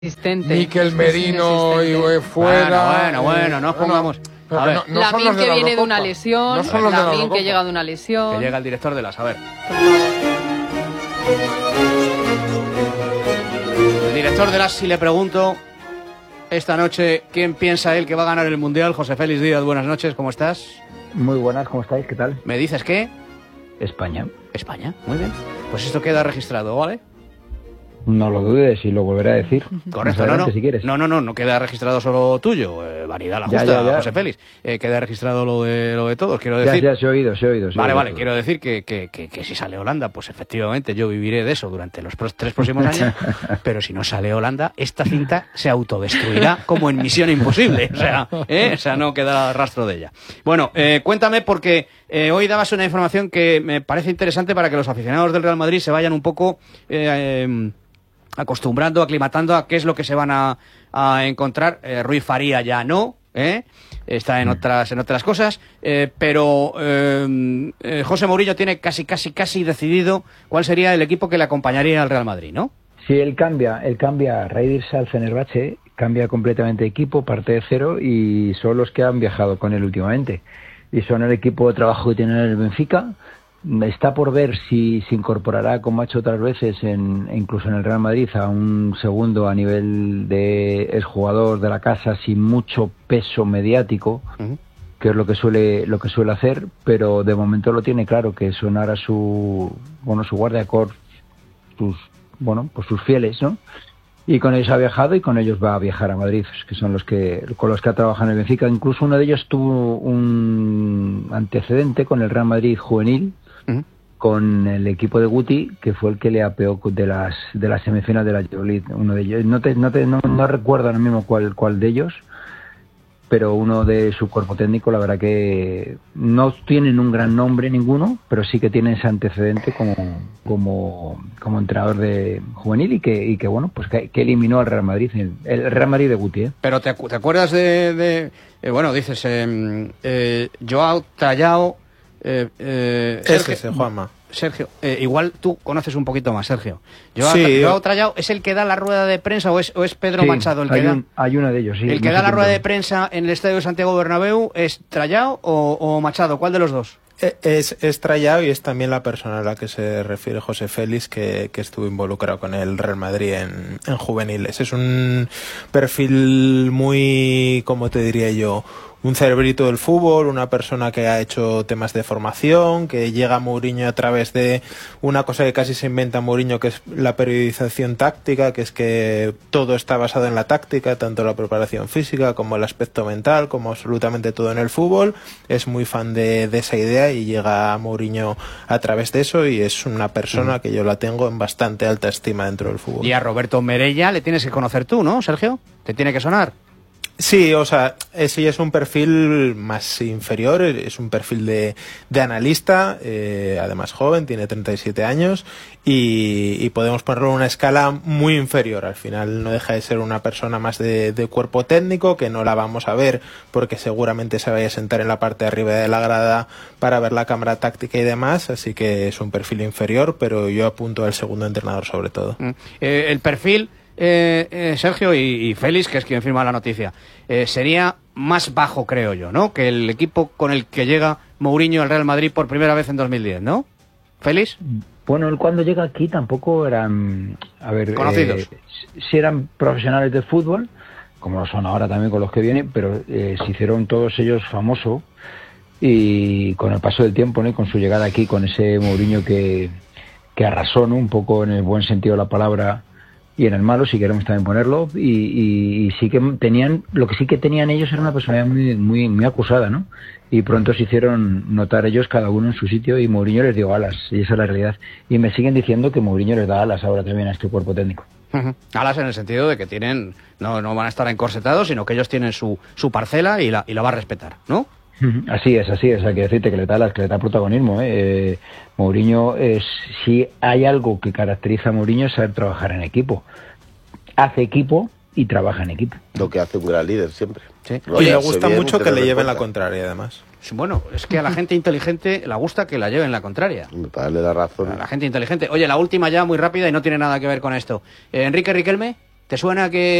Inexistente. Mikel Merino y fuera. Bueno, no pongamos. A ver, no son Lamin los de que la viene de Eurocopa. una lesión, No son los de la Lamin Eurocopa. que llega de una lesión. Que llega el director de las. A ver. El director de las, si le pregunto esta noche quién piensa él que va a ganar el Mundial. José Félix Díaz, buenas noches, ¿cómo estás? Muy buenas, ¿cómo estáis? ¿Qué tal? ¿Me dices qué? España. España, muy bien. Pues esto queda registrado, ¿vale? No lo dudes y lo volveré a decir. Correcto, Más adelante, no. Si quieres. No queda registrado solo tuyo. Vanidad la justa, Ya. José Félix. Queda registrado lo de todos, quiero decir. Ya, se ha oído. Vale, quiero decir que si sale Holanda, pues efectivamente yo viviré de eso durante los 3 próximos años, pero si no sale Holanda, esta cinta se autodestruirá como en Misión Imposible, o sea, no queda rastro de ella. Bueno, cuéntame porque hoy dabas una información que me parece interesante para que los aficionados del Real Madrid se vayan un poco acostumbrando, aclimatando a qué es lo que se van a encontrar. Rui Faría ya no, está en otras cosas, pero José Mourinho tiene casi decidido cuál sería el equipo que le acompañaría al Real Madrid, ¿no? Sí, él cambia a raíz de irse al Fenerbahce, cambia completamente de equipo, parte de cero, y son los que han viajado con él últimamente. Y son el equipo de trabajo que tiene en el Benfica. Está por ver si se incorporará, como ha hecho otras veces, incluso en el Real Madrid, a un segundo a nivel de exjugador de la casa sin mucho peso mediático, que es lo que suele hacer, pero de momento lo tiene claro, que son ahora su guardiacor, sus fieles, ¿no? Y con ellos ha viajado y con ellos va a viajar a Madrid, que son con los que ha trabajado en el Benfica. Incluso uno de ellos tuvo un antecedente con el Real Madrid juvenil, con el equipo de Guti, que fue el que le apeó de las semifinales de la Euroleague. Uno de ellos, no recuerdo ahora mismo cuál de ellos, pero uno de su cuerpo técnico, la verdad que no tienen un gran nombre ninguno, pero sí que tienen ese antecedente como entrenador de juvenil y que bueno, pues que eliminó al Real Madrid, el Real Madrid de Guti. Pero ¿te acuerdas bueno, dices Joao Trallao, Juanma. Sergio, igual tú conoces un poquito más, Sergio. Sí. Joao Trallao es el que da la rueda de prensa o es Pedro Machado el que da. Hay uno de ellos, sí. El que da la rueda de prensa en el estadio de Santiago Bernabéu es Trallao o Machado, ¿cuál de los dos? Es Trallao y es también la persona a la que se refiere José Félix, que estuvo involucrado con el Real Madrid en juveniles. Es un perfil muy, ¿cómo te diría yo? Un cerebrito del fútbol, una persona que ha hecho temas de formación, que llega a Mourinho a través de una cosa que casi se inventa Mourinho, que es la periodización táctica, que es que todo está basado en la táctica, tanto la preparación física como el aspecto mental, como absolutamente todo en el fútbol. Es muy fan de esa idea y llega a Mourinho a través de eso, y es una persona que yo la tengo en bastante alta estima dentro del fútbol. Y a Roberto Merella le tienes que conocer tú, ¿no, Sergio? ¿Te tiene que sonar? Sí, o sea, ese es un perfil más inferior, es un perfil de analista, además joven, tiene 37 años y podemos ponerlo en una escala muy inferior. Al final no deja de ser una persona más de cuerpo técnico, que no la vamos a ver porque seguramente se vaya a sentar en la parte de arriba de la grada para ver la cámara táctica y demás, así que es un perfil inferior, pero yo apunto al segundo entrenador sobre todo. El perfil... Sergio y Félix, que es quien firma la noticia, sería más bajo, creo yo, ¿no? Que el equipo con el que llega Mourinho al Real Madrid por primera vez en 2010, ¿no? ¿Félix? Bueno, él cuando llega aquí tampoco eran, conocidos. Sí eran profesionales de fútbol, como lo son ahora también con los que vienen, pero se hicieron todos ellos famosos, y con el paso del tiempo, ¿no? Y con su llegada aquí, con ese Mourinho que arrasó, ¿no? Un poco en el buen sentido de la palabra y en el malo, si queremos también ponerlo, y sí que tenían, lo que sí que tenían ellos era una personalidad muy acusada, ¿no? Y pronto se hicieron notar ellos cada uno en su sitio, y Mourinho les dio alas, y esa es la realidad. Y me siguen diciendo que Mourinho les da alas ahora también a este cuerpo técnico. Alas en el sentido de que tienen, no van a estar encorsetados, sino que ellos tienen su parcela y la va a respetar, ¿no? Así es, hay que decirte que le da protagonismo, Mourinho, si hay algo que caracteriza a Mourinho es saber trabajar en equipo. Hace equipo y trabaja en equipo. Lo que hace un gran líder siempre. Sí. Y le gusta mucho que le lleven la contraria, además. Bueno, es que a la gente inteligente le gusta que la lleven la contraria. Para darle la razón. A la gente inteligente. Oye, la última ya, muy rápida y no tiene nada que ver con esto. Enrique Riquelme, ¿Te suena que